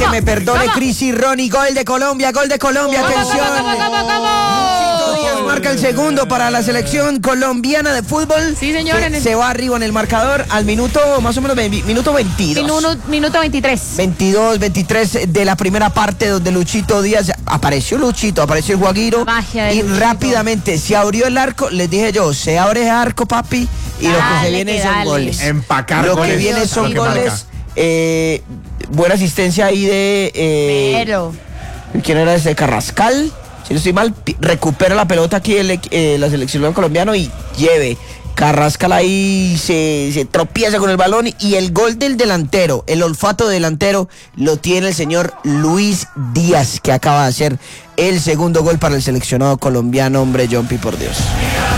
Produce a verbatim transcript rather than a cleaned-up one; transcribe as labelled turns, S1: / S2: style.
S1: me perdone
S2: ¿Cómo?
S1: Cris y Ronnie. Gol de Colombia, gol de Colombia,
S2: ¿Cómo,
S1: atención.
S2: cómo, cómo, cómo, cómo?
S1: Luchito Díaz marca el segundo para la selección colombiana de fútbol.
S2: Sí, señor,
S1: Se,
S2: en el-
S1: se va arriba en el marcador al minuto, más o menos, ve- minuto veintidós.
S2: Minuto, minuto veintitrés.
S1: veintidós, veintitrés de la primera parte donde Luchito Díaz, apareció Luchito, apareció el Guaguiro
S2: Magia de
S1: y
S2: Luchito.
S1: rápidamente se abrió el arco, les dije yo, se abre el arco, papi, y lo que se
S2: Dale,
S1: viene
S2: que
S1: son
S2: dale.
S1: goles.
S3: Empacar
S1: Lo que
S3: goles.
S1: viene
S3: a lo
S1: son
S3: que marca.
S1: goles, eh, buena asistencia ahí de... eh,
S2: Pero.
S1: ¿quién era ese? Carrascal, si no estoy mal, pi- recupera la pelota aquí el, eh, la selección colombiana y lleve. Carrascal ahí se, se tropieza con el balón y el gol del delantero, el olfato delantero, lo tiene el señor Luis Díaz, que acaba de hacer el segundo gol para el seleccionado colombiano, hombre, Jumpy, por Dios.